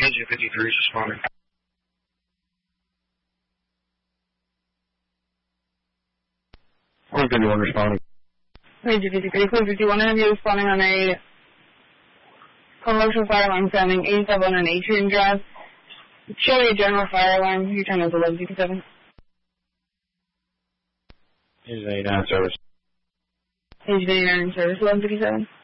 Engine 53 is responding. Queen 51 responding. Engine 53, Queen 51, and you're responding on a commercial fire alarm sounding 87 on Atrium Drive. Show your general fire alarm. Your time is 11:57. Engine 89 service. Engine 89 service, 11:57.